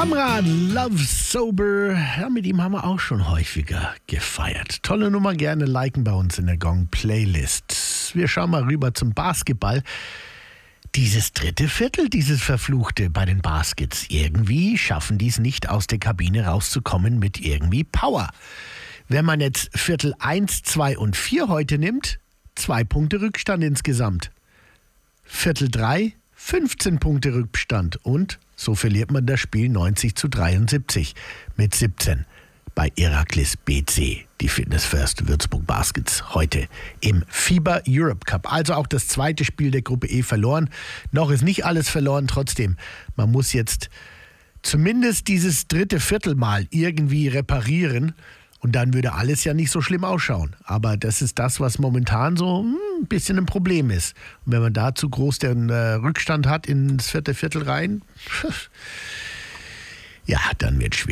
Amran, Love Sober, ja, mit ihm haben wir auch schon häufiger gefeiert. Tolle Nummer, gerne liken bei uns in der Gong-Playlist. Wir schauen mal rüber zum Basketball. Dieses dritte Viertel, dieses Verfluchte bei den Baskets, irgendwie schaffen die es nicht, aus der Kabine rauszukommen mit irgendwie Power. Wenn man jetzt Viertel 1, 2 und 4 heute nimmt, 2 Punkte Rückstand insgesamt. Viertel 3, 15 Punkte Rückstand und so verliert man das Spiel 90-73 mit 17 bei Iraklis BC, die Fitness First Würzburg Baskets, heute im FIBA Europe Cup. Also auch das zweite Spiel der Gruppe E verloren. Noch ist nicht alles verloren, trotzdem, man muss jetzt zumindest dieses dritte Viertel mal irgendwie reparieren und dann würde alles ja nicht so schlimm ausschauen. Aber das ist das, was momentan so ein bisschen ein Problem ist. Und wenn man da zu groß den Rückstand hat ins vierte Viertel rein, ja, dann wird es schwierig.